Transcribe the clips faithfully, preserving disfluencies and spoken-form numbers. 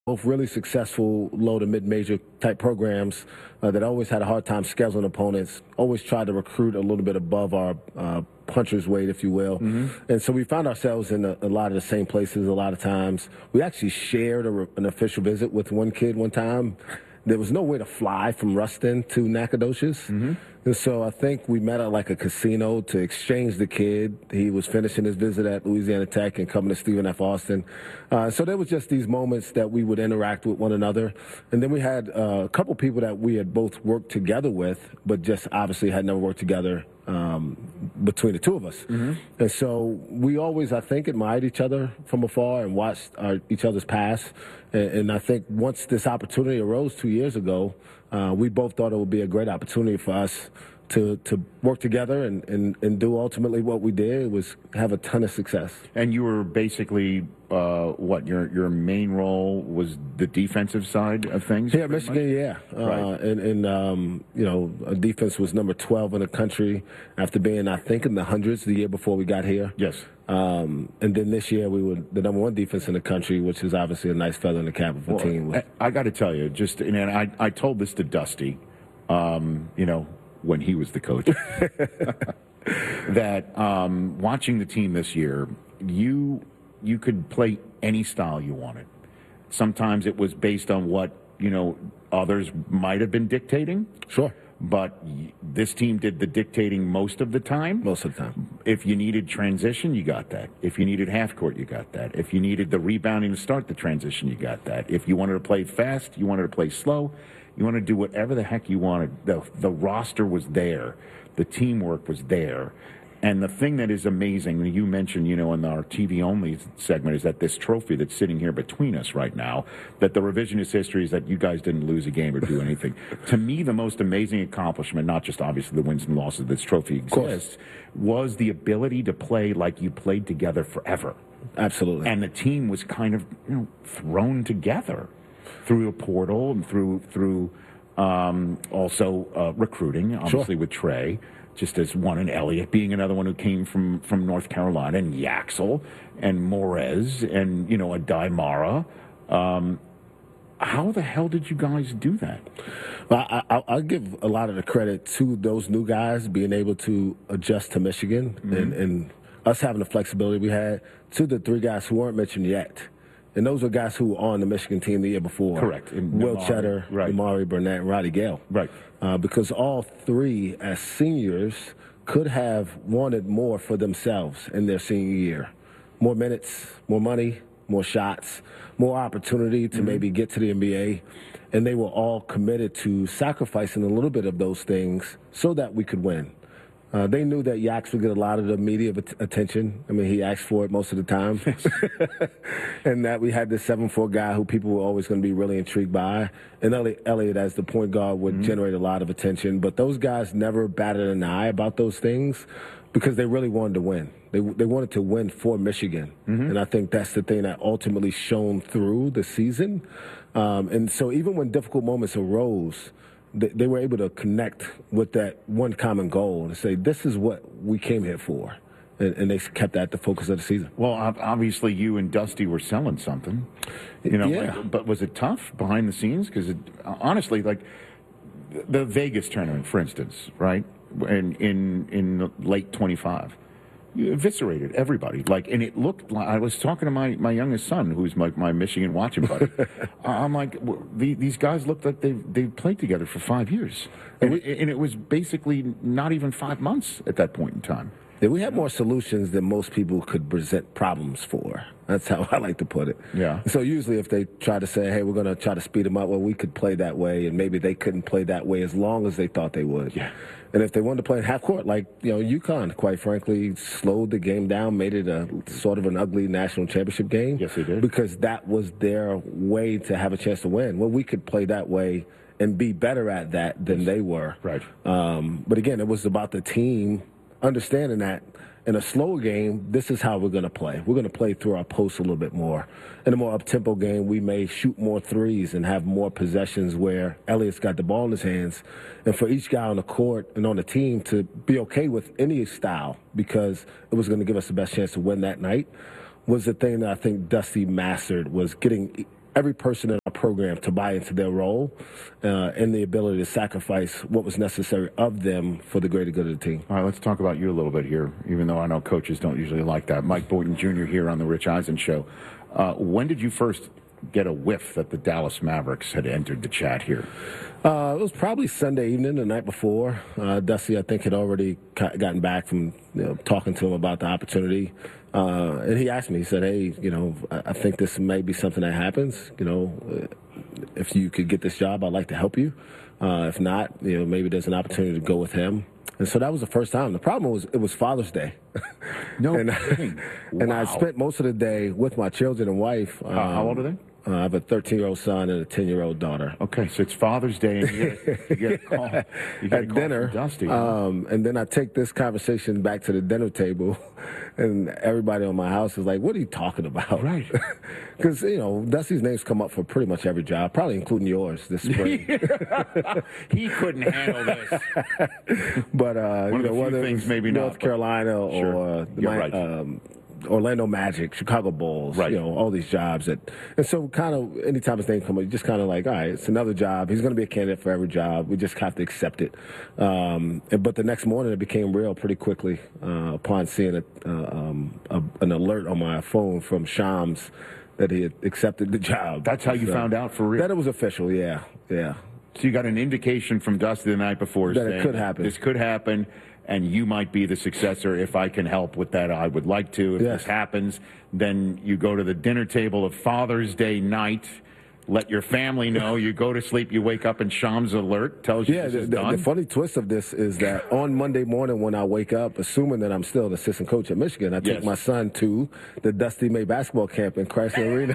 Both really successful low to mid-major type programs uh, that always had a hard time scheduling opponents, always tried to recruit a little bit above our uh, puncher's weight, if you will. Mm-hmm. And so we found ourselves in a, a lot of the same places a lot of times. We actually shared a, an official visit with one kid one time. There was no way to fly from Ruston to Nacogdoches. Mm-hmm. And so I think we met at like a casino to exchange the kid. He was finishing his visit at Louisiana Tech and coming to Stephen F. Austin. Uh, so there was just these moments that we would interact with one another. And then we had uh, a couple people that we had both worked together with, but just obviously had never worked together um, between the two of us. Mm-hmm. And so we always, I think, admired each other from afar and watched our, each other's past. And, and I think once this opportunity arose two years ago, uh, we both thought it would be a great opportunity for us to, to work together and, and, and do ultimately what we did was have a ton of success. And you were basically, uh, what, your your main role was the defensive side of things? Yeah, Michigan, much? yeah. Right. Uh, and, and um, you know, defense was number twelve in the country after being, I think, in the hundreds the year before we got here. Yes. Um, and then this year we were the number one defense in the country, which is obviously a nice feather in the cap of a well, team. I, I got to tell you, just, and I, I told this to Dusty, um, you know, when he was the coach, that um, watching the team this year, you you could play any style you wanted. Sometimes it was based on what, you know, others might have been dictating. Sure. But this team did the dictating most of the time. Most of the time. If you needed transition, you got that. If you needed half court, you got that. If you needed the rebounding to start the transition, you got that. If you wanted to play fast, you wanted to play slow. You want to do whatever the heck you wanted. The, the roster was there. The teamwork was there. And the thing that is amazing, you mentioned, you know, in our T V-only segment, is that this trophy that's sitting here between us right now, that the revisionist history is that you guys didn't lose a game or do anything. To me, the most amazing accomplishment, not just obviously the wins and losses this trophy exists, was the ability to play like you played together forever. Absolutely. And the team was kind of, you know, thrown together through a portal and through through um, also uh, recruiting, obviously, sure, with Trey, just as one, and Elliott being another one who came from, from North Carolina, and Yaxel and Morez and, you know, a Daimara. Um, how the hell did you guys do that? Well, I, I, I'll give a lot of the credit to those new guys being able to adjust to Michigan, mm-hmm, and, and us having the flexibility we had, to the three guys who weren't mentioned yet. And those were guys who were on the Michigan team the year before. Correct. And Will Amari, Cheddar, right, Amari Burnett, and Roddy Gale. Right. Uh, because all three, as seniors, could have wanted more for themselves in their senior year. More minutes, more money, more shots, more opportunity to, mm-hmm, maybe get to the N B A. And they were all committed to sacrificing a little bit of those things so that we could win. Uh, they knew that Yax would get a lot of the media attention. I mean, he asked for it most of the time. And that we had this seven four guy who people were always going to be really intrigued by. And Elliott, Elliott as the point guard, would, mm-hmm, generate a lot of attention. But those guys never batted an eye about those things because they really wanted to win. They they wanted to win for Michigan. Mm-hmm. And I think that's the thing that ultimately shone through the season. Um, and so even when difficult moments arose, they were able to connect with that one common goal and say, this is what we came here for. And, and they kept that the focus of the season. Well, obviously you and Dusty were selling something, you know, yeah. like, but was it tough behind the scenes? Because honestly, like the Vegas tournament, for instance, right, in, in, in late twenty-five, you eviscerated everybody. Like, and it looked like, I was talking to my, my youngest son, who's my, my Michigan watching buddy. I'm like, the, these guys looked like they they played together for five years. And, we, and it was basically not even five months at that point in time. Yeah, we had more solutions than most people could present problems for. That's how I like to put it. Yeah. So usually if they try to say, hey, we're going to try to speed them up, well, we could play that way, and maybe they couldn't play that way as long as they thought they would. Yeah. And if they wanted to play in half court, like, you know, UConn, quite frankly, slowed the game down, made it a sort of an ugly national championship game. Yes, they did. Because that was their way to have a chance to win. Well, we could play that way and be better at that than they were. Right. Um, but again, it was about the team understanding that in a slower game, this is how we're going to play. We're going to play through our posts a little bit more. In a more up-tempo game, we may shoot more threes and have more possessions where Elliott's got the ball in his hands. And for each guy on the court and on the team to be okay with any style because it was going to give us the best chance to win that night was the thing that I think Dusty mastered, was getting every person in our program to buy into their role uh, and the ability to sacrifice what was necessary of them for the greater good of the team. All right, let's talk about you a little bit here, even though I know coaches don't usually like that. Mike Boynton Junior here on the Rich Eisen Show. Uh, when did you first get a whiff that the Dallas Mavericks had entered the chat here? Uh, it was probably Sunday evening, the night before. Uh, Dusty, I think, had already gotten back from you know, talking to him about the opportunity. Uh, and he asked me, he said, hey, you know, I, I think this may be something that happens. You know, if you could get this job, I'd like to help you. Uh, if not, you know, maybe there's an opportunity to go with him. And so that was the first time. The problem was it was Father's Day. No and, kidding. and Wow. I spent most of the day with my children and wife. Um, Uh, how old are they? Uh, I have a thirteen-year-old son and a ten-year-old daughter. Okay, so it's Father's Day, and you get a, you get a call, you get a At call dinner, from Dusty. um, and then I take this conversation back to the dinner table, and everybody on my house is like, "What are you talking about?" Right? Because you know, Dusty's name's come up for pretty much every job, probably including yours this spring. He couldn't handle this. But uh, One you of the know, few whether things it's maybe North not, but- Carolina Sure. or the You're Mi- right. um, Orlando Magic, Chicago Bulls, Right. you know, all these jobs. That, and so kind of anytime his name comes up, you just kind of like, all right, it's another job. He's going to be a candidate for every job. We just have to accept it. Um, and, but the next morning it became real pretty quickly uh, upon seeing a, uh, um, a, an alert on my phone from Shams that he had accepted the job. That's how you So found out for real? That it was official, yeah, yeah. So you got an indication from Dusty the night before That it saying could happen. This could happen, and you might be the successor. If I can help with that, I would like to. If Yes. this happens, then you go to the dinner table of Father's Day night. Let your family know. You go to sleep. You wake up, and Shams alert tells you Yeah, this the, is the, done. the funny twist of this is that on Monday morning when I wake up, assuming that I'm still an assistant coach at Michigan, I take Yes. my son to the Dusty May basketball camp in Chrysler Arena.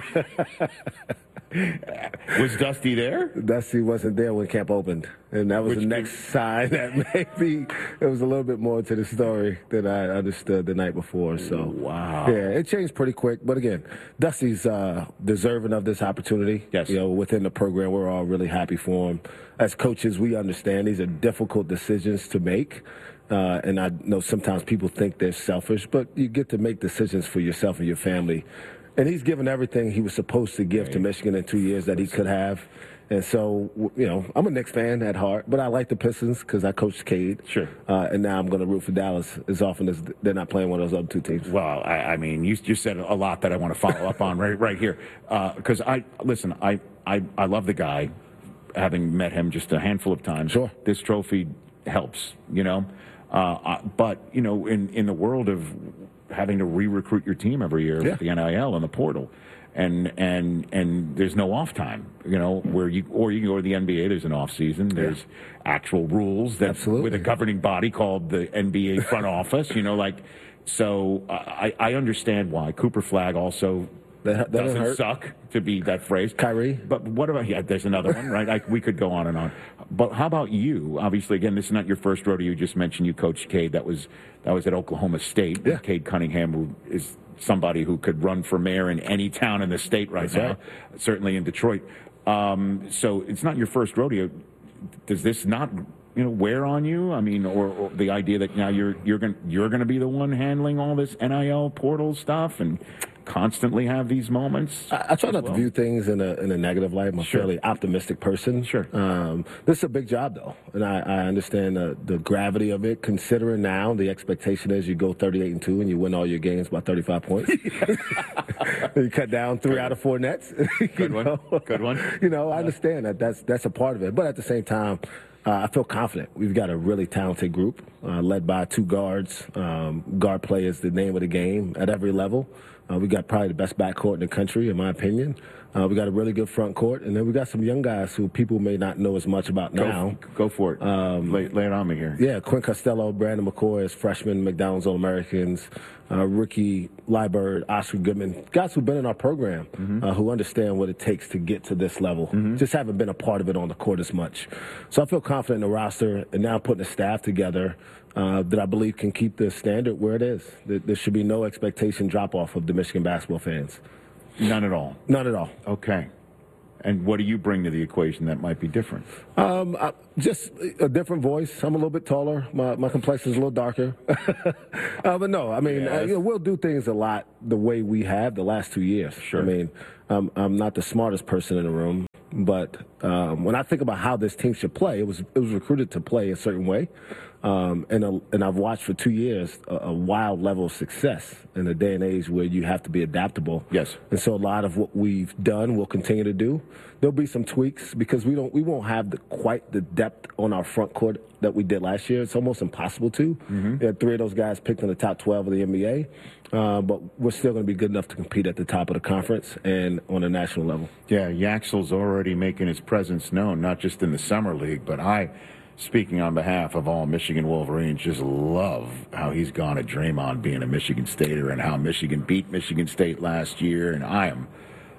Was Dusty there? Dusty wasn't there when camp opened, and that was Which the next sign that maybe there was a little bit more to the story than I understood the night before. So Wow. yeah, it changed pretty quick. But again, Dusty's uh, deserving of this opportunity. Yes. You know, within the program, we're all really happy for him. As coaches, we understand these are difficult decisions to make. Uh, and I know sometimes people think they're selfish, but you get to make decisions for yourself and your family. And he's given everything he was supposed to give to Michigan in two years that he could have. And so, you know, I'm a Knicks fan at heart, but I like the Pistons because I coached Cade. Sure. Uh, and now I'm going to root for Dallas as often as they're not playing one of those other two teams. Well, I, I mean, you just said a lot that I want to follow up on right, right here. Because I listen, I, I, I love the guy, having met him just a handful of times. Sure. This trophy helps, you know. Uh, I- but you know, in in the world of having to re-recruit your team every year Yeah. with the N I L and the portal, and and and there's no off time, you know, where you or you can go to the N B A. There's an off season. There's actual rules that Absolutely. with a governing body called the N B A front office. You know, like so. I I understand why Cooper Flag also. That, that doesn't doesn't hurt. suck to be that phrase. Kyrie. But what about, yeah, there's another one, right? I, we could go on and on. But how about you? Obviously, again, this is not your first rodeo. You just mentioned you coached Cade. That was that was at Oklahoma State. Yeah. Cade Cunningham, who is somebody who could run for mayor in any town in the state right That's now, right. certainly in Detroit. Um, so it's not your first rodeo. Does this not, you know, wear on you? I mean, or, or the idea that now you're you're going you're going to be the one handling all this N I L portal stuff and constantly have these moments? I, I try not well? to view things in a in a negative light. I'm a Sure. fairly optimistic person. Sure. Um, this is a big job, though, and I, I understand the, the gravity of it. Considering now the expectation is you go thirty-eight and two and you win all your games by thirty-five points. You cut down three out of four nets. Good one. Good one. You know, I understand that that's that's a part of it, but at the same time. Uh, I feel confident. We've got a really talented group, uh, led by two guards. Um, guard play is the name of the game at every level. Uh, we got probably the best backcourt in the country, in my opinion. Uh, we got a really good front court, and then we got some young guys who people may not know as much about Go, now. go for it. Um, lay, lay it on me here. Yeah, Quinn Costello, Brandon McCoy as freshmen, McDonald's All-Americans, uh, Ricky Liebert, Oscar Goodman, guys who've been in our program, Mm-hmm. uh, who understand what it takes to get to this level. Just haven't been a part of it on the court as much. So I feel confident in the roster, and now putting a staff together uh, that I believe can keep the standard where it is. There, there should be no expectation drop-off of the Michigan basketball fans. None at all. None at all. Okay. And what do you bring to the equation that might be different? Um, I, just a different voice. I'm a little bit taller. My, my complexion is a little darker. uh, but no, I mean, Yes. uh, you know, we'll do things a lot the way we have the last two years. Sure. I mean, um, I'm not the smartest person in the room, but um, when I think about how this team should play, it was it was recruited to play a certain way. Um, and a, and I've watched for two years a, a wild level of success in a day and age where you have to be adaptable. Yes. And so a lot of what we've done, we'll continue to do. There'll be some tweaks because we don't we won't have the, quite the depth on our front court that we did last year. It's almost impossible to. Mm-hmm. We had three of those guys picked in the top twelve of the N B A, uh, but we're still going to be good enough to compete at the top of the conference and on a national level. Yeah, Yaxel's already making his presence known, not just in the summer league, but I. Speaking on behalf of all Michigan Wolverines, just love how he's gone at Draymond being a Michigan Stater and how Michigan beat Michigan State last year, and I am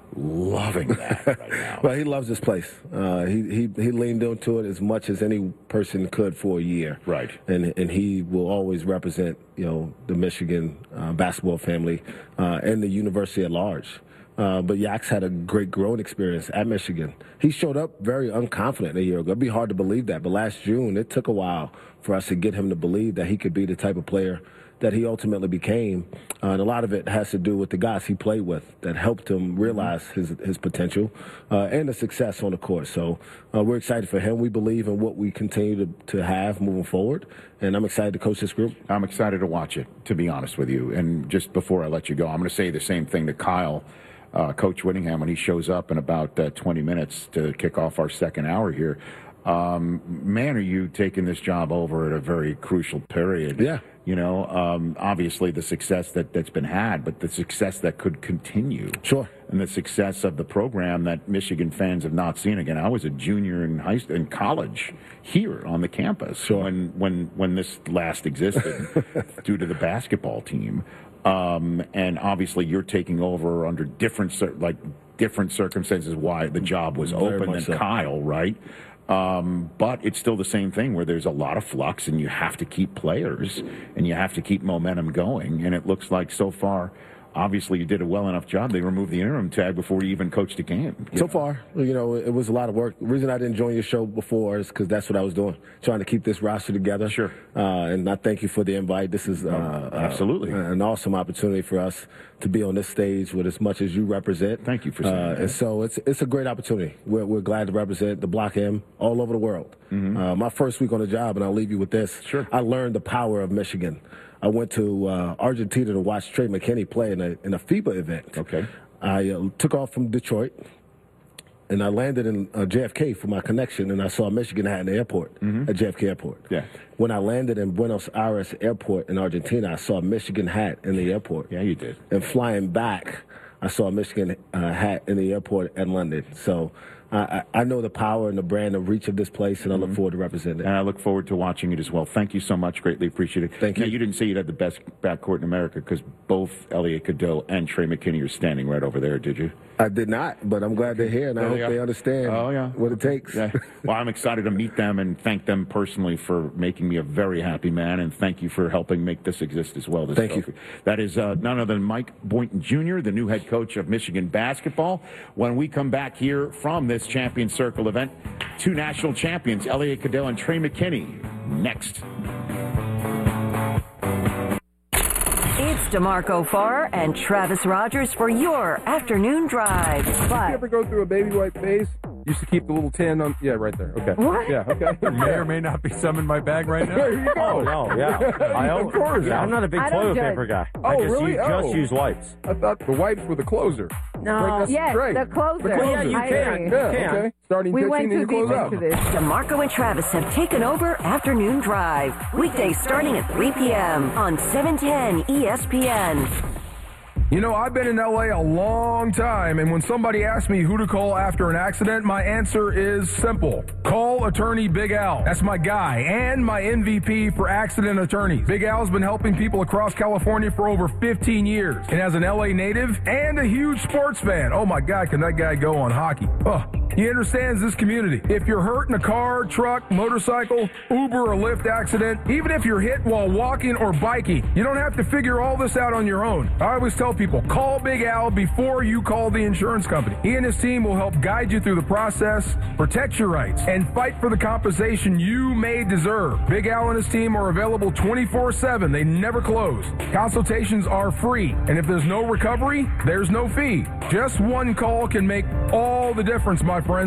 loving that right now. Well, he loves this place. Uh, he, he he leaned into it as much as any person could for a year. Right. And and he will always represent, you know, the Michigan uh, basketball family uh, and the university at large. Uh, but Yax had a great growing experience at Michigan. He showed up very unconfident a year ago. It'd be hard to believe that. But last June, it took a while for us to get him to believe that he could be the type of player that he ultimately became. Uh, and a lot of it has to do with the guys he played with that helped him realize his his potential uh, and the success on the court. So uh, we're excited for him. We believe in what we continue to, to have moving forward. And I'm excited to coach this group. I'm excited to watch it, to be honest with you. And just before I let you go, I'm going to say the same thing to Kyle. Uh, Coach Whittingham, when he shows up in about uh, twenty minutes to kick off our second hour here. Um, man, are you taking this job over at a very crucial period? Yeah. You know, um, obviously the success that, that's been had, but the success that could continue. Sure. And the success of the program that Michigan fans have not seen. Again, I was a junior in high in college here on the campus sure. when, when, when this last existed due to the basketball team. Um, and obviously you're taking over under different, cir- like different circumstances why the job was Very open than so. Kyle, right? Um, but it's still the same thing where there's a lot of flux and you have to keep players and you have to keep momentum going. And it looks like so far, obviously you did a well enough job. They removed the interim tag before you even coached a game. So know? far, you know, it was a lot of work. The reason I didn't join your show before is because that's what I was doing, trying to keep this roster together. Sure. Uh, and I thank you for the invite. This is uh, oh, absolutely uh, an awesome opportunity for us to be on this stage with as much as you represent. Thank you for saying uh, that. And so it's it's a great opportunity. We're, we're glad to represent the Block M all over the world. Mm-hmm. Uh, my first week on the job, and I'll leave you with this. Sure. I learned the power of Michigan. I went to uh, Argentina to watch Trey McKinney play in a, in a FIBA event. Okay. I uh, took off from Detroit, and I landed in uh, J F K for my connection, and I saw a Michigan hat in the airport, mm-hmm. at J F K Airport. Yeah. When I landed in Buenos Aires Airport in Argentina, I saw a Michigan hat in the airport. Yeah, you did. And flying back, I saw a Michigan uh, hat in the airport at London. So I, I know the power and the brand of reach of this place, and I look forward to representing it. And I look forward to watching it as well. Thank you so much. Greatly appreciate it. Thank now, you. You didn't say you'd had the best backcourt in America because both Elliot Cadeau and Trey McKinney are standing right over there, did you? I did not, but I'm glad they're here, and I There hope they are. they understand Oh, yeah. what it takes. Yeah. Well, I'm excited to meet them and thank them personally for making me a very happy man, and thank you for helping make this exist as well. This Thank trophy. you. That is uh, none other than Mike Boynton Junior, the new head coach of Michigan basketball. When we come back here from this Champion Circle event, two national champions, Elliot Cadeau and Trey McKinney, next. It's DeMarco Farr and Travis Rogers for your afternoon drive. Did you But ever go through a baby wipe phase? Used to keep the little tin on. Yeah, right there. Okay. What? Yeah. Okay. There may or may not be some in my bag right now. There you Oh, go. no, yeah. I Of course. Yeah, I'm not a big I don't toilet judge. paper guy. Oh, I just really? use, Oh. just use wipes. I thought the wipes were the closer. No. Right, that's Yes, right. the closer. The closer. Yeah, you I can. agree. Yeah. can. Okay. Starting We pitching went and too you deep close out. into this. DeMarco and Travis have taken over Afternoon Drive. Weekdays starting at three p.m. on seven ten E S P N. You know, I've been in L A a long time, and when somebody asks me who to call after an accident, my answer is simple. Call attorney Big Al. That's my guy and my M V P for accident attorneys. Big Al's been helping people across California for over fifteen years. And as an L A native and a huge sports fan, oh my God, can that guy go on hockey? Oh. He understands this community. If you're hurt in a car, truck, motorcycle, Uber, or Lyft accident, even if you're hit while walking or biking, you don't have to figure all this out on your own. I always tell people, call Big Al before you call the insurance company. He and his team will help guide you through the process, protect your rights, and fight for the compensation you may deserve. Big Al and his team are available twenty-four seven. They never close. Consultations are free, and if there's no recovery, there's no fee. Just one call can make all the difference, my friends.